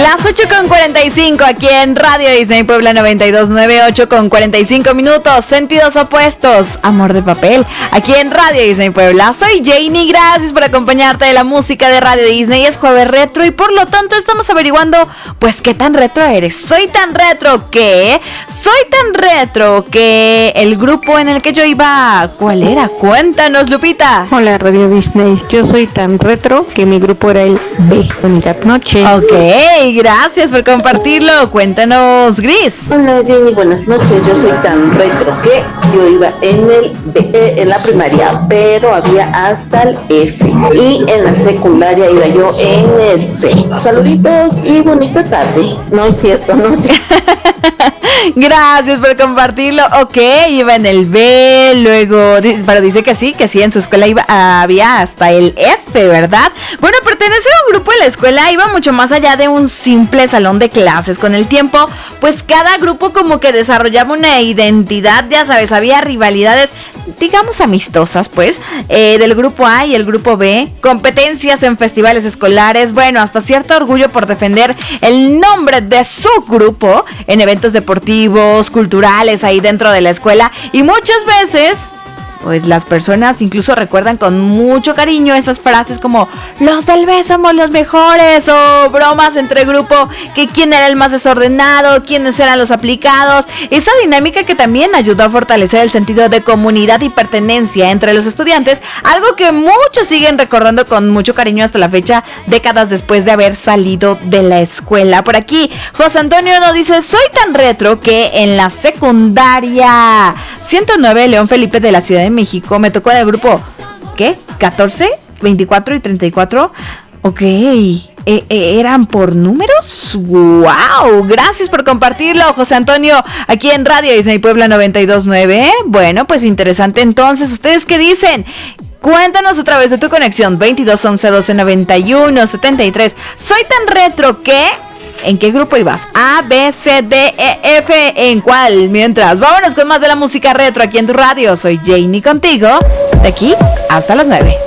Las 8:45 aquí en Radio Disney Puebla 92.9, 8:45, sentidos opuestos, amor de papel, aquí en Radio Disney Puebla. Soy Janie, gracias por acompañarte de la música de Radio Disney. Es jueves retro y por lo tanto estamos averiguando, pues, qué tan retro eres. Soy tan retro que el grupo en el que yo iba, ¿cuál era? Cuéntanos, Lupita. Hola, Radio Disney. Yo soy tan retro que mi grupo era el B, Unidad Noche. Ok, gracias por compartirlo. Cuéntanos, Gris. Hola, Jenny, buenas noches. Yo soy tan retro que yo iba en el B, en la primaria, pero había hasta el F. Y en la secundaria iba yo en el C. Saluditos y bonita tarde. No es cierto, no. Gracias por compartirlo. Ok, iba en el B, luego, pero dice que sí, en su escuela había hasta el F, ¿verdad? Bueno, pertenecer a un grupo en la escuela iba mucho más allá de un simple salón de clases. Con el tiempo, pues cada grupo como que desarrollaba una identidad, ya sabes, había rivalidades, digamos amistosas, pues, del grupo A y el grupo B, competencias en festivales escolares, bueno, hasta cierto orgullo por defender el nombre de su grupo en eventos deportivos, culturales, ahí dentro de la escuela, y muchas veces, pues las personas incluso recuerdan con mucho cariño esas frases como los del B somos los mejores, o bromas entre grupo, que quién era el más desordenado, quiénes eran los aplicados. Esa dinámica que también ayudó a fortalecer el sentido de comunidad y pertenencia entre los estudiantes, algo que muchos siguen recordando con mucho cariño hasta la fecha, décadas después de haber salido de la escuela. Por aquí José Antonio nos dice: soy tan retro que en la secundaria 109 León Felipe de la Ciudad de México me tocó en el grupo, ¿qué? 14, 24 y 34. Ok, ¿eran por números? ¡Wow! Gracias por compartirlo, José Antonio, aquí en Radio Disney Puebla 92.9. Bueno, pues interesante entonces. ¿Ustedes qué dicen? Cuéntanos a través de tu conexión 22 11 12 91 73. Soy tan retro que... ¿en qué grupo ibas? A, B, C, D, E, F. ¿En cuál? Mientras, vámonos con más de la música retro aquí en tu radio. Soy Janie contigo, de aquí hasta las 9.